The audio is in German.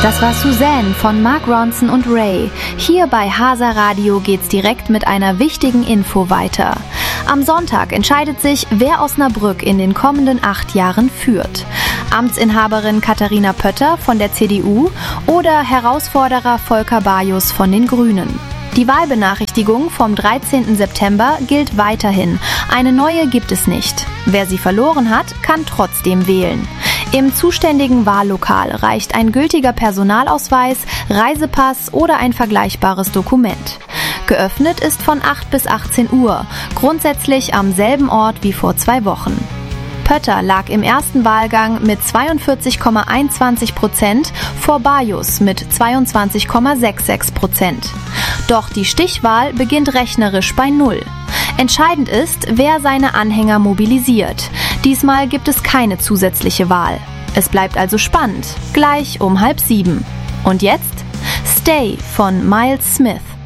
Das war Suzanne von Mark Ronson und Ray. Hier bei Hasa Radio geht's direkt mit einer wichtigen Info weiter. Am Sonntag entscheidet sich, wer Osnabrück in den kommenden 8 Jahren führt. Amtsinhaberin Katharina Pötter von der CDU oder Herausforderer Volker Bajus von den Grünen. Die Wahlbenachrichtigung vom 13. September gilt weiterhin. Eine neue gibt es nicht. Wer sie verloren hat, kann trotzdem wählen. Im zuständigen Wahllokal reicht ein gültiger Personalausweis, Reisepass oder ein vergleichbares Dokument. Geöffnet ist von 8 bis 18 Uhr, grundsätzlich am selben Ort wie vor 2 Wochen. Pötter lag im ersten Wahlgang mit 42,21% vor Bajus mit 22,66%. Doch die Stichwahl beginnt rechnerisch bei 0. Entscheidend ist, wer seine Anhänger mobilisiert. Diesmal gibt es keine zusätzliche Wahl. Es bleibt also spannend, gleich um 6:30. Und jetzt Stay von Miles Smith.